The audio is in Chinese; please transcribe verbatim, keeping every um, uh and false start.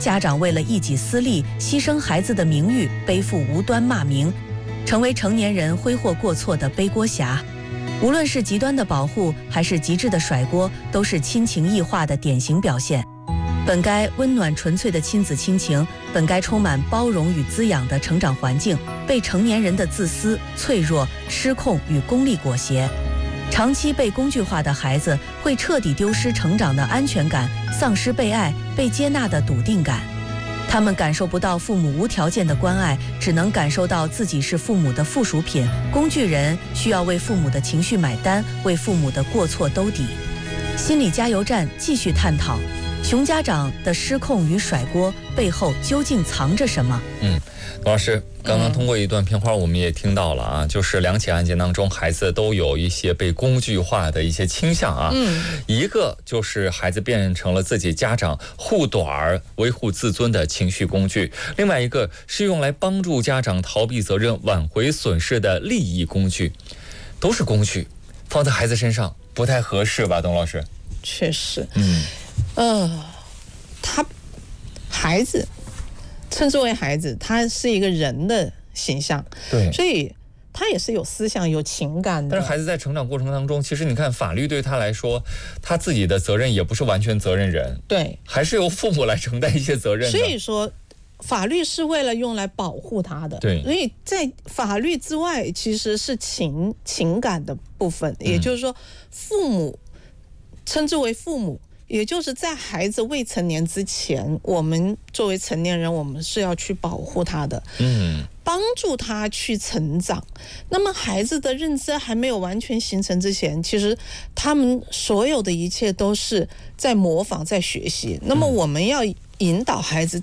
家长为了一己私利，牺牲孩子的名誉，背负无端骂名，成为成年人挥霍过错的背锅侠。无论是极端的保护，还是极致的甩锅，都是亲情异化的典型表现。本该温暖纯粹的亲子亲情，本该充满包容与滋养的成长环境，被成年人的自私、脆弱、失控与功利裹挟。长期被工具化的孩子会彻底丢失成长的安全感，丧失被爱、被接纳的笃定感。他们感受不到父母无条件的关爱，只能感受到自己是父母的附属品、工具人，需要为父母的情绪买单，为父母的过错兜底。心理加油站继续探讨，熊家长的失控与甩锅背后究竟藏着什么？ 嗯，董老师，刚刚通过一段片花，我们也听到了啊，就是两起案件当中，孩子都有一些被工具化的一些倾向啊。嗯，一个就是孩子变成了自己家长护短儿、维护自尊的情绪工具；另外一个是用来帮助家长逃避责任、挽回损失的利益工具，都是工具，放在孩子身上不太合适吧，董老师？ 确实， 嗯， 呃，他孩子称之为孩子，他是一个人的形象， 对， 所以他也是有思想、有情感的。 但是孩子在成长过程当中，其实你看，法律对他来说，他自己的责任也不是完全责任人， 对， 还是由父母来承担一些责任的。 所以说，法律是为了用来保护他的， 对。 所以在法律之外，其实是情情感的部分，也就是说，父母称之为父母。也就是在孩子未成年之前，我们作为成年人，我们是要去保护他的，嗯，帮助他去成长。那么孩子的认知还没有完全形成之前，其实他们所有的一切都是在模仿、在学习。那么我们要引导孩子